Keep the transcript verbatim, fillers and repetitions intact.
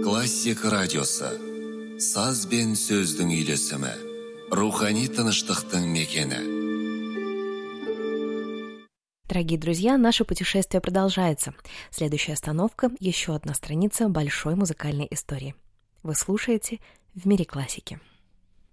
Классик радиосы. Саз бен сөздің үйлесімі. Рухани тыныштықтың мекені. Дорогие друзья, наше путешествие продолжается. Следующая остановка – еще одна страница большой музыкальной истории. Вы слушаете «В мире классики».